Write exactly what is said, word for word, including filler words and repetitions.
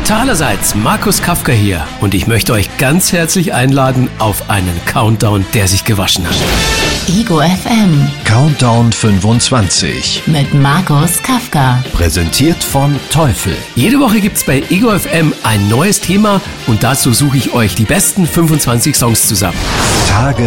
Allerseits, Markus Kafka hier und ich möchte euch ganz herzlich einladen auf einen Countdown, der sich gewaschen hat. Ego F M Countdown fünfundzwanzig mit Markus Kafka. Präsentiert von Teufel. Jede Woche gibt's bei Ego F M ein neues Thema und dazu suche ich euch die besten fünfundzwanzig Songs zusammen. Tage